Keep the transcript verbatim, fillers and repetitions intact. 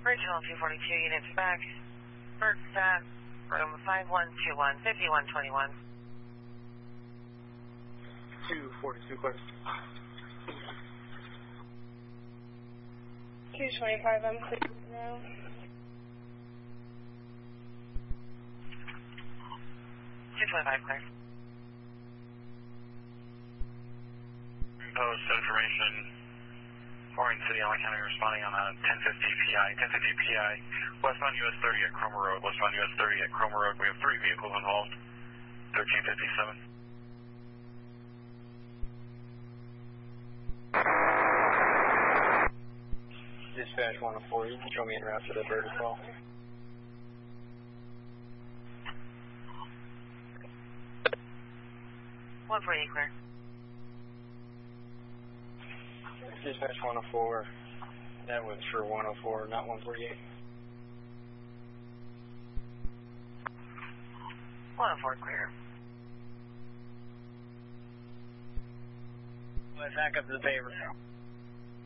Original two forty-two units back. Bird stat, room five one two one, fifty-one twenty-one. two forty-two, clear. two twenty-five, I'm clear now. two twenty-five, clear. Post information. Orange City, Allen County responding on a ten fifty P I. ten fifty P I, westbound U S thirty at Cromer Road. Westbound U S thirty at Cromer Road. We have three vehicles involved. thirteen fifty-seven. Dispatch one oh four, you can show me en route to the bird as well. one forty-eight, clear. Dispatch one oh four, that was for one oh four, not one forty-eight. one oh four, clear. Back up to the paver.